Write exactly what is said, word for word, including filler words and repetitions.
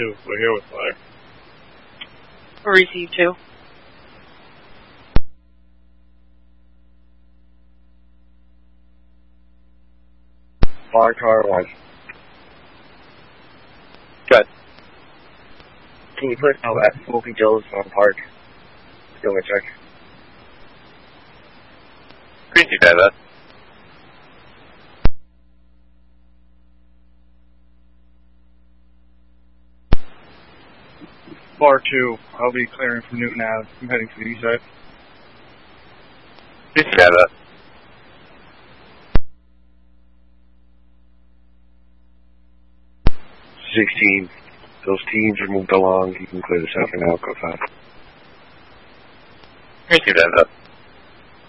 two. We're here with fire. Receive two. Fire car one. Good. Can you put out at Smoky Joe's on Park? Doing a check. Receive that. Bar two, I'll be clearing from Newton Ave. I'm heading to the east side. Receive that. sixteen. Those teams are moved along. You can clear the second now. Go fast. Receive that.